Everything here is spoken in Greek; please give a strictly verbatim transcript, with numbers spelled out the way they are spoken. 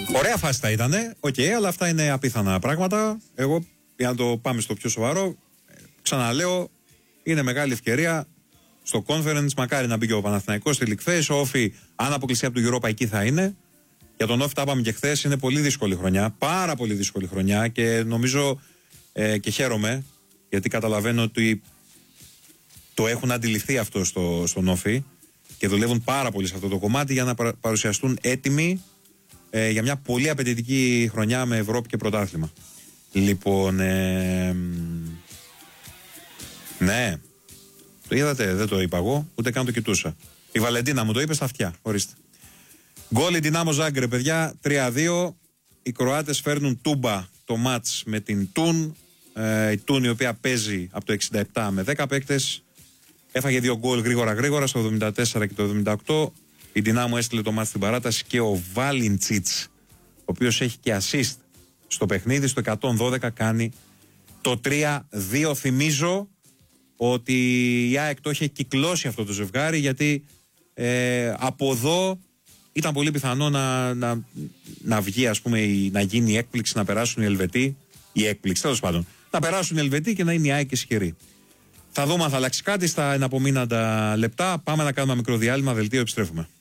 Ωραία φάση θα ήτανε, οκ, okay, αλλά αυτά είναι απίθανα πράγματα. Εγώ, για να το πάμε στο πιο σοβαρό, ξαναλέω, είναι μεγάλη ευκαιρία στο conference. Μακάρι να μπει και ο Παναθηναϊκός στη League Phase. Ο Όφι, αν αποκλειστεί από το Europa, εκεί θα είναι. Για τον Όφι, τα είπαμε και χθες, είναι πολύ δύσκολη χρονιά. Πάρα πολύ δύσκολη χρονιά και νομίζω ε, και χαίρομαι, γιατί καταλαβαίνω ότι το έχουν αντιληφθεί αυτό στο, στον Όφι και δουλεύουν πάρα πολύ σε αυτό το κομμάτι για να παρουσιαστούν έτοιμοι ε, για μια πολύ απαιτητική χρονιά με Ευρώπη και πρωτάθλημα. Λοιπόν, ε, ναι, το είδατε, δεν το είπα εγώ, ούτε καν το κοιτούσα. Η Βαλεντίνα μου το είπε στα αυτιά, ορίστε. Γκόλ η Δυνάμο Ζάγκρεπ, παιδιά, τρία δύο. Οι Κροάτες φέρνουν τούμπα το μάτς με την Τουν. Ε, η Τουν η οποία παίζει από το εξήντα επτά με δέκα παίκτες. Έφαγε δύο γκολ γρήγορα γρήγορα στο εβδομήντα τέσσερα και το εβδομήντα οκτώ. Η Δυνάμο έστειλε το μάτς στην παράταση και ο Βάλιντσιτς, ο οποίος έχει και assist στο παιχνίδι, στο εκατόν δώδεκα κάνει το τρία δύο. Θυμίζω ότι η ΑΕΚ το είχε κυκλώσει αυτό το ζευγάρι, γιατί ε, από εδώ ήταν πολύ πιθανό να, να, να βγει, ας πούμε, η, να γίνει η έκπληξη, να περάσουν οι Ελβετοί. Η έκπληξη, τέλος πάντων. Να περάσουν οι Ελβετοί και να είναι η ΑΕΚ ισχυρή. Θα δούμε αν θα αλλάξει κάτι στα εναπομείναντα λεπτά. Πάμε να κάνουμε ένα μικρό διάλειμμα. Δελτίο, επιστρέφουμε.